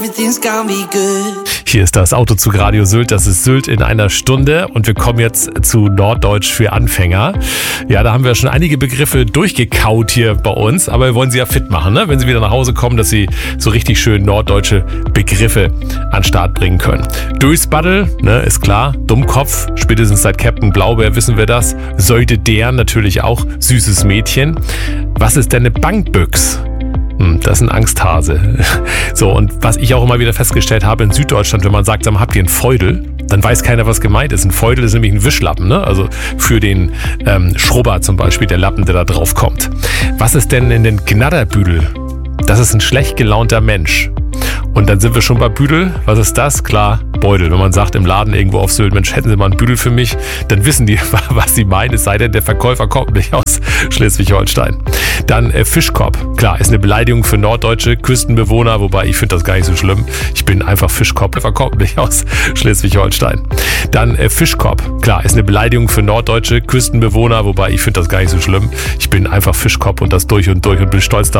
everything's gonna be good. Hier ist das Autozug Radio Sylt, das ist Sylt in einer Stunde und wir kommen jetzt zu Norddeutsch für Anfänger. Ja, da haben wir schon einige Begriffe durchgekaut hier bei uns, aber wir wollen sie ja fit machen, ne? Wenn sie wieder nach Hause kommen, dass sie so richtig schön norddeutsche Begriffe an den Start bringen können. Durchsbaddel, ne, ist klar, Dummkopf, spätestens seit Captain Blaubeer wissen wir das. Söde der natürlich auch, süßes Mädchen. Was ist denn eine Bankbüchs? Das ist ein Angsthase. So, und was ich auch immer wieder festgestellt habe in Süddeutschland, wenn man sagt, sag mal, habt ihr einen Feudel? Dann weiß keiner, was gemeint ist. Ein Feudel ist nämlich ein Wischlappen, ne? Also für den Schrubber zum Beispiel, der Lappen, der da drauf kommt. Was ist denn in den Gnadderbüdel? Das ist ein schlecht gelaunter Mensch. Und dann sind wir schon bei Büdel. Was ist das? Klar, Beutel. Wenn man sagt im Laden irgendwo auf Sylt, Mensch, hätten Sie mal einen Büdel für mich, dann wissen die, was sie meinen, es sei denn, der Verkäufer kommt nicht aus Schleswig-Holstein. Dann Fischkopf. Klar, ist eine Beleidigung für norddeutsche Küstenbewohner, wobei ich finde das gar nicht so schlimm. Ich bin einfach Fischkopf, der kommt nicht aus Schleswig-Holstein. Dann Fischkopf. Klar, ist eine Beleidigung für norddeutsche Küstenbewohner, wobei ich finde das gar nicht so schlimm. Ich bin einfach Fischkopf und das durch und bin stolz darauf.